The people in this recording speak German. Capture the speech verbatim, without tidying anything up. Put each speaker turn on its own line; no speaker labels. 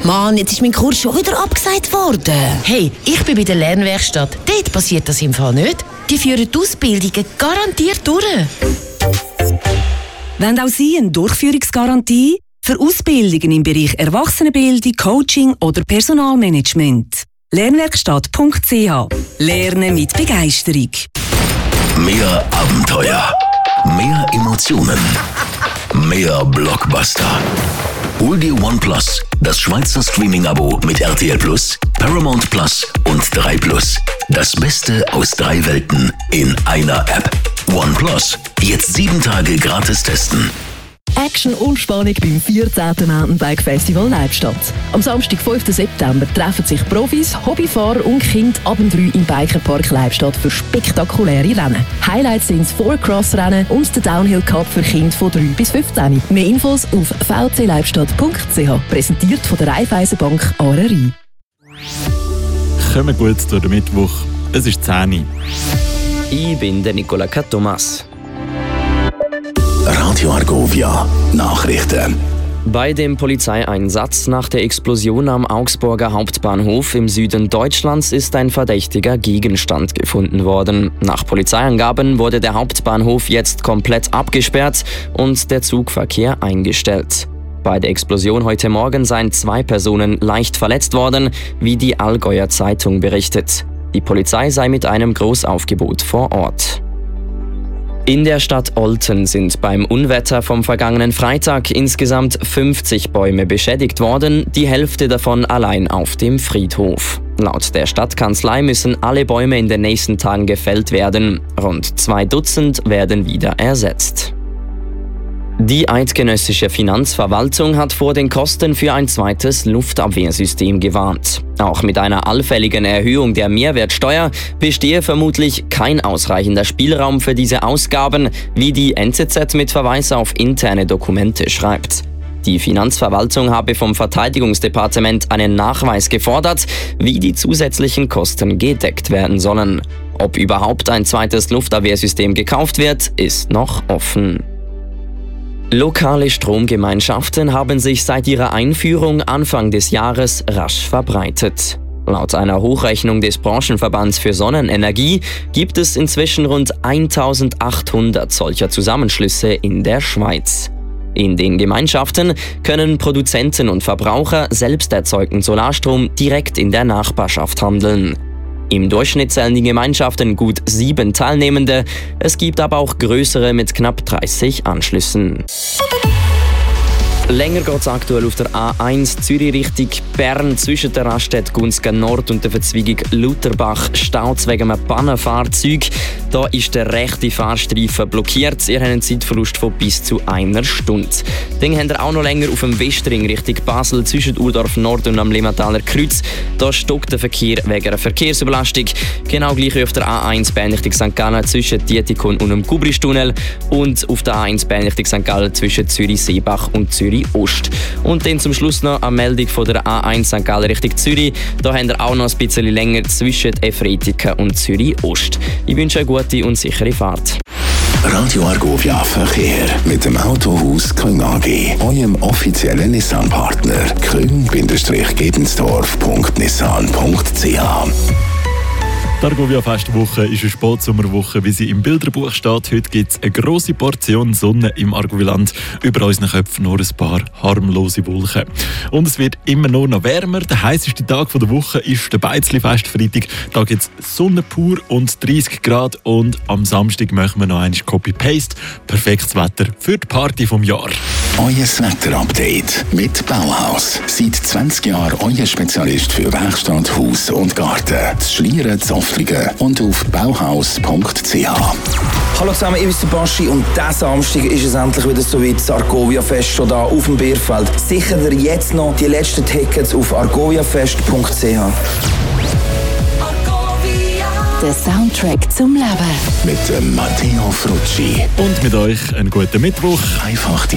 Mann, jetzt ist mein Kurs schon wieder abgesagt worden.
Hey, ich bin bei der Lernwerkstatt. Dort passiert das im Fall nicht. Die führen die Ausbildungen garantiert durch.
Wollen auch Sie eine Durchführungsgarantie? Für Ausbildungen im Bereich Erwachsenenbildung, Coaching oder Personalmanagement. Lernwerkstatt punkt c h. Lernen mit Begeisterung.
Mehr Abenteuer. Mehr Emotionen. Mehr Blockbuster. Hol dir OnePlus, das Schweizer Streaming-Abo mit R T L Plus, Paramount Plus und drei Plus. Das Beste aus drei Welten in einer App. OnePlus. Jetzt sieben Tage gratis testen.
Action und Spannung beim vierzehnten Mountainbike Festival Leibstadt. Am Samstag, fünften September, treffen sich Profis, Hobbyfahrer und Kinder ab dem drei im Bikerpark Leibstadt für spektakuläre Rennen. Highlights sind das Four-Cross-Rennen und der Downhill Cup für Kinder von drei bis fünfzehn. Mehr Infos auf v c leibstadt punkt c h. Präsentiert von der Raiffeisenbank Aarerei.
Kommen gut durch den Mittwoch. Es ist zehn Uhr.
Ich bin der Nicola Thomas.
Radio Argovia Nachrichten.
Bei dem Polizeieinsatz nach der Explosion am Augsburger Hauptbahnhof im Süden Deutschlands ist ein verdächtiger Gegenstand gefunden worden. Nach Polizeiangaben wurde der Hauptbahnhof jetzt komplett abgesperrt und der Zugverkehr eingestellt. Bei der Explosion heute Morgen seien zwei Personen leicht verletzt worden, wie die Allgäuer Zeitung berichtet. Die Polizei sei mit einem Großaufgebot vor Ort. In der Stadt Olten sind beim Unwetter vom vergangenen Freitag insgesamt fünfzig Bäume beschädigt worden, die Hälfte davon allein auf dem Friedhof. Laut der Stadtkanzlei müssen alle Bäume in den nächsten Tagen gefällt werden. Rund zwei Dutzend werden wieder ersetzt. Die eidgenössische Finanzverwaltung hat vor den Kosten für ein zweites Luftabwehrsystem gewarnt. Auch mit einer allfälligen Erhöhung der Mehrwertsteuer bestehe vermutlich kein ausreichender Spielraum für diese Ausgaben, wie die N Z Z mit Verweis auf interne Dokumente schreibt. Die Finanzverwaltung habe vom Verteidigungsdepartement einen Nachweis gefordert, wie die zusätzlichen Kosten gedeckt werden sollen. Ob überhaupt ein zweites Luftabwehrsystem gekauft wird, ist noch offen. Lokale Stromgemeinschaften haben sich seit ihrer Einführung Anfang des Jahres rasch verbreitet. Laut einer Hochrechnung des Branchenverbands für Sonnenenergie gibt es inzwischen rund eintausendachthundert solcher Zusammenschlüsse in der Schweiz. In den Gemeinschaften können Produzenten und Verbraucher selbst erzeugten Solarstrom direkt in der Nachbarschaft handeln. Im Durchschnitt zählen die Gemeinschaften gut sieben Teilnehmende, es gibt aber auch größere mit knapp dreißig Anschlüssen. Länger geht es aktuell auf der A eins Zürich Richtung Bern zwischen der Raststätte Gunzgen Nord und der Verzweigung Lutherbach staut wegen einem Pannenfahrzeug. Da ist der rechte Fahrstreifen blockiert. Ihr habt einen Zeitverlust von bis zu einer Stunde. Dann habt ihr auch noch länger auf dem Westring Richtung Basel zwischen Urdorf Nord und am Limataler Kreuz. Da stockt der Verkehr wegen einer Verkehrsüberlastung. Genau gleich wie auf der A eins Bern Richtung Sankt Gallen zwischen Dietikon und dem Gubristunnel und auf der A eins Bern Richtung Sankt Gallen zwischen Zürich-Seebach und Zürich Ost. Und dann zum Schluss noch eine Meldung von der A eins Sankt Gallen Richtung Zürich. Da haben wir auch noch ein bisschen länger zwischen Efretiken und Zürich Ost. Ich wünsche eine gute und sichere Fahrt.
Radio Argovia Verkehr mit dem Autohaus Küng A G, eurem offiziellen Nissan-Partner. küng-gebensdorf punkt nissan punkt c h.
Die Argovia Festwoche ist eine Sportsommerwoche, wie sie im Bilderbuch steht. Heute gibt es eine grosse Portion Sonne im Argoviland. Über unseren Köpfen nur ein paar harmlose Wolken. Und es wird immer nur noch wärmer. Der heisseste Tag der Woche ist der Beizli-Festfreitag. Da gibt es Sonne pur und dreißig Grad. Und am Samstag machen wir noch einmal Copy-Paste. Perfektes Wetter für die Party vom Jahr.
Euer Wetter-Update mit Bauhaus. Seit zwanzig Jahren euer Spezialist für Werkstatt, Haus und Garten. Das Schlieren, Zoftlingen und auf bauhaus punkt c h.
Hallo zusammen, ich bin der Baschi und diesen Samstag ist es endlich wieder so weit. Das Argovia-Fest schon da auf dem Bierfeld. Sichert ihr jetzt noch die letzten Tickets auf argoviafest punkt c h.
Der Soundtrack zum Leben.
Mit dem Matteo Frucci.
Und mit euch einen guten Mittwoch.
Einfach die